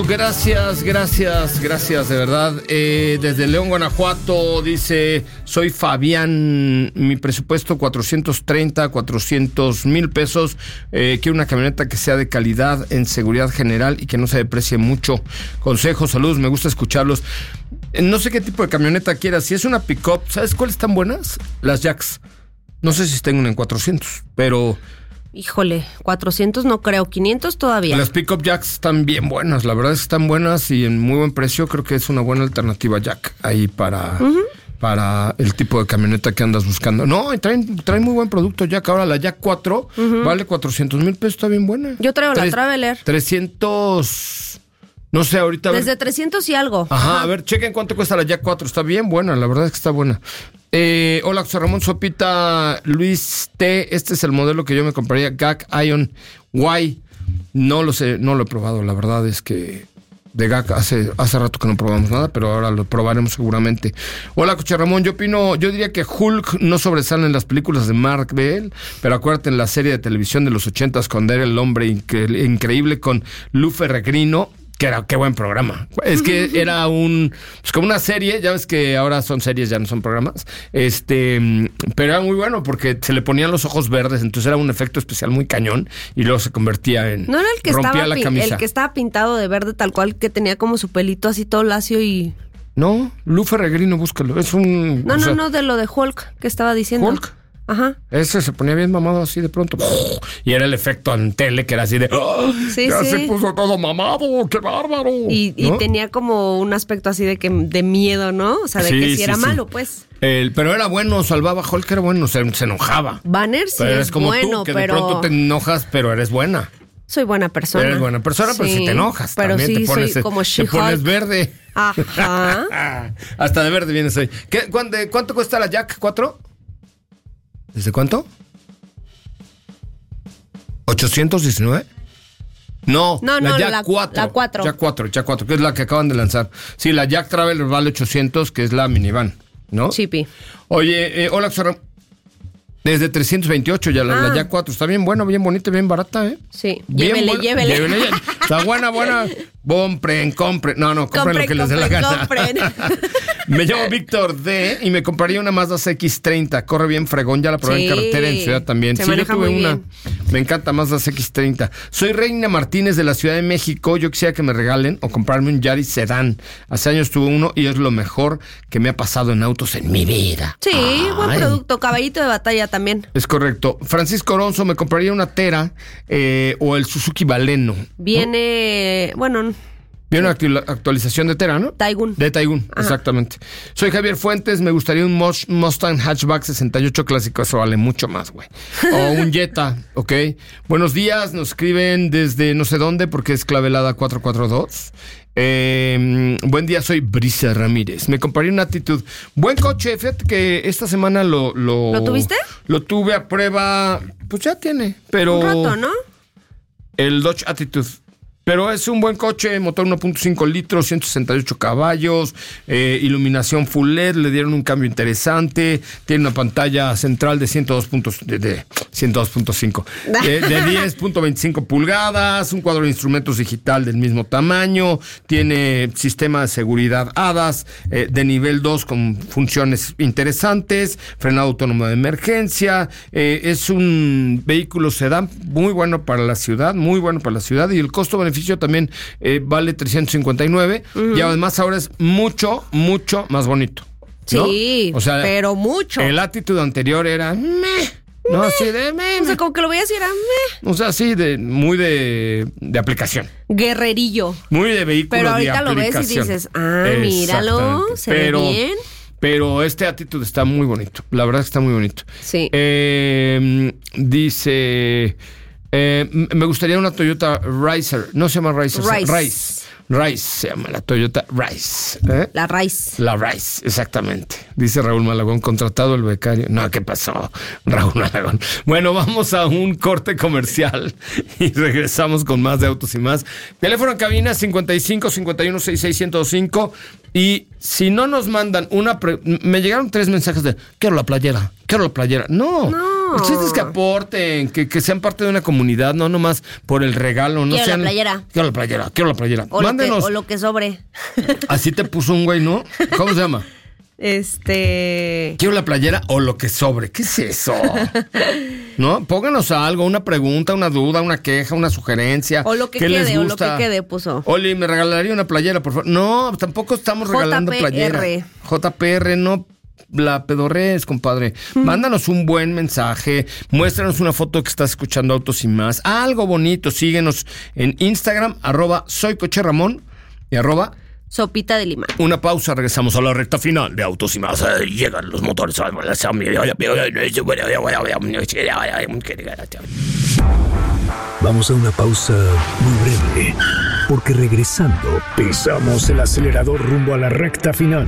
Bueno, gracias, de verdad. Desde León, Guanajuato, dice, soy Fabián, mi presupuesto 400,000 pesos. Quiero una camioneta que sea de calidad, en seguridad general y que no se deprecie mucho. Consejos, saludos, me gusta escucharlos. No sé qué tipo de camioneta quieras. Si es una pick-up, ¿sabes cuáles están buenas? Las Jacks. No sé si estén una en 400, pero... Híjole, 400 no creo, 500 todavía. Las pick-up Jacks están bien buenas, la verdad es que están buenas y en muy buen precio. Creo que es una buena alternativa Jack ahí para el tipo de camioneta que andas buscando. No, y traen muy buen producto Jack. Ahora la Jack 4 vale 400,000 pesos, está bien buena. Yo traigo la Traveler. 300... No sé, ahorita... Desde 300 y algo. Ajá, a ver, chequen cuánto cuesta la Jack 4. Está bien buena, la verdad es que está buena. Hola, José Ramón Sopita, Luis T. Este es el modelo que yo me compraría, GAC Ion Y. No lo sé, no lo he probado. La verdad es que de GAC hace rato que no probamos nada, pero ahora lo probaremos seguramente. Hola, José Ramón, yo diría que Hulk no sobresale en las películas de Marvel, pero acuérdate en la serie de televisión de los 80s cuando era el hombre increíble con Lou Ferrigno. Qué buen programa. Es que era como una serie, ya ves que ahora son series, ya no son programas. Pero era muy bueno porque se le ponían los ojos verdes, entonces era un efecto especial muy cañón y luego se convertía en... ¿No era el que rompía la camisa? El que estaba pintado de verde tal cual, que tenía como su pelito así todo lacio y... No, Lou Ferrigno, búscalo. Es un... No, de lo de Hulk que estaba diciendo. ¿Hulk? Ajá. Ese se ponía bien mamado así de pronto. Y era el efecto en tele que era así de... Sí, ya se puso todo mamado, qué bárbaro. Y tenía como un aspecto así de miedo, ¿no? O sea, de que si era malo, pues. Pero era bueno, salvaba. Hulk era bueno, se enojaba. Banner sí pero es como bueno, tú, que pero... de pronto te enojas, pero eres buena. Soy buena persona. Eres buena persona, pero si te enojas pero también sí, te pones, soy como te pones verde. Ajá. Hasta de verde vienes hoy. ¿Cuánto cuesta la Jack 4? ¿Desde cuánto? ¿819? No, la Jack 4. La 4. Jack 4, que es la que acaban de lanzar. Sí, la Jack Traveler vale 800, que es la minivan, ¿no? Chipi. Oye, hola, desde 328 ya la Jack 4. Está bien buena, bien bonita, bien barata, ¿eh? Sí, bien llévele. Está buena. Compren. No, compren lo que les dé la gana. Me llamo Víctor D. y me compraría una Mazda CX-30. Corre bien fregón, ya la probé en carretera en ciudad también. Sí, yo tuve una. Bien. Me encanta Mazda CX-30. Soy Reina Martínez de la Ciudad de México. Yo quisiera que me regalen o comprarme un Yaris Sedán. Hace años tuve uno y es lo mejor que me ha pasado en autos en mi vida. Sí, buen producto. Caballito de batalla también. Es correcto. Francisco Oronzo, me compraría una Tera o el Suzuki Baleno. Viene, bueno... Viene una actualización de Tera, ¿no? Taigun. De Taigun, exactamente. Soy Javier Fuentes, me gustaría un Mustang Hatchback 68 clásico, eso vale mucho más, güey. O un Jetta, ¿ok? Buenos días, nos escriben desde no sé dónde porque es clavelada 442. Buen día, soy Brisa Ramírez. Me compraría una Attitude. Buen coche, fíjate que esta semana ¿Lo tuviste? Lo tuve a prueba, pues ya tiene, pero... Un rato, ¿no? El Dodge Attitude. Pero es un buen coche, motor 1.5 litros, 168 caballos, iluminación full LED, le dieron un cambio interesante, tiene una pantalla central de 102.5, de 10.25 pulgadas, un cuadro de instrumentos digital del mismo tamaño, tiene sistema de seguridad ADAS de nivel 2 con funciones interesantes, frenado autónomo de emergencia, es un vehículo sedán muy bueno para la ciudad, y el costo-beneficio también vale 359 y además ahora es mucho más bonito, ¿no? Sí, o sea, pero mucho. El Attitude anterior era no, así de o sea, como que lo veías y era o sea, así muy de aplicación. Guerrerillo. Muy de vehículo de aplicación. Pero ahorita lo ves y dices, míralo, se ve bien. Pero este Attitude está muy bonito. La verdad es que está muy bonito. Sí. Dice... me gustaría una Toyota Riser. No se llama Riser. Rise se llama la Toyota Rise. La Rise. La Rise, exactamente. Dice Raúl Malagón, contratado el becario. No, ¿qué pasó, Raúl Malagón? Bueno, vamos a un corte comercial y regresamos con más de Autos y Más. Teléfono en cabina 55 51 66 105. Y si no nos mandan me llegaron 3 mensajes de quiero la playera. No. El chiste es que aporten, que sean parte de una comunidad, no nomás por el regalo. No quiero la playera. Quiero la playera. O le mándenos. O lo que sobre. Así te puso un güey, ¿no? ¿Cómo se llama? Quiero la playera o lo que sobre. ¿Qué es eso? ¿No? Pónganos algo, una pregunta, una duda, una queja, una sugerencia. O lo que quede, les gusta? O lo que quede, puso. Oli, me regalaría una playera, por favor. No, tampoco estamos regalando playera. JPR, no la pedorres, compadre. Mándanos un buen mensaje, muéstranos una foto que estás escuchando Autos y Más. Algo bonito, síguenos en Instagram, @soycocherramón y @Sopita de Lima. Una pausa, regresamos a la recta final de Autos y Más. Llegan los motores. Vamos a una pausa muy breve, porque regresando pisamos el acelerador rumbo a la recta final.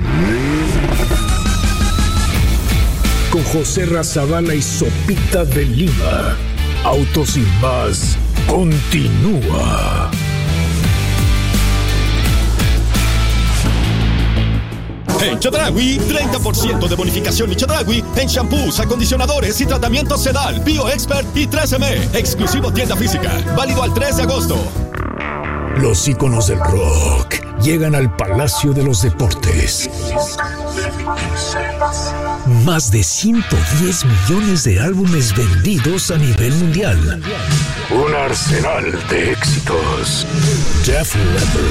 Con José Razabala y Sopita de Lima. Autos y Más continúa. En Chedraui, 30% de bonificación y Chedraui en shampoos, acondicionadores y tratamientos Sedal, BioExpert y 3M. Exclusivo tienda física. Válido al 3 de agosto. Los íconos del rock llegan al Palacio de los Deportes. Más de 110 millones de álbumes vendidos a nivel mundial. Un arsenal de éxitos. Def Leppard,